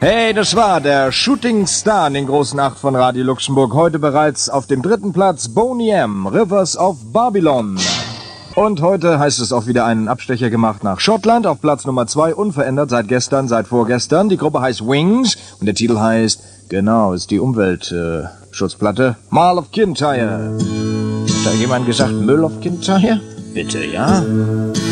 Hey, das war der Shooting Star in den großen 8 von Radio Luxemburg. Heute bereits auf dem 3. Platz Boney M, Rivers of Babylon. Und heute heißt es auch wieder einen Abstecher gemacht nach Schottland auf Platz Nummer 2, unverändert seit gestern, seit vorgestern. Die Gruppe heißt Wings und der Titel heißt, genau, ist die Umweltschutzplatte, Mall of Kintyre. Hat da jemand gesagt Müll of Kintyre? Bitte, ja?